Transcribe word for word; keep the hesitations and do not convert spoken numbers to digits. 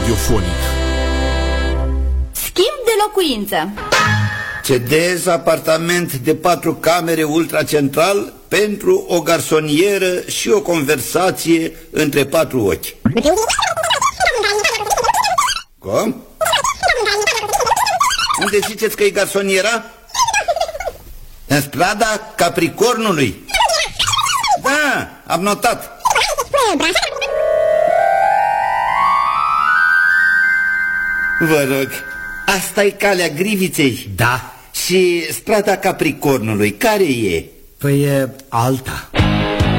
radiofonic. Schimb de locuință. Cedez apartament de patru camere ultracentral pentru o garsonieră și o conversație între patru ochi. Cum? Unde ziceți că e garsoniera? În strada Capricornului. Da, am notat. Vă rog, asta e calea Griviței? Da. Și strada Capricornului, care e? Păi e alta.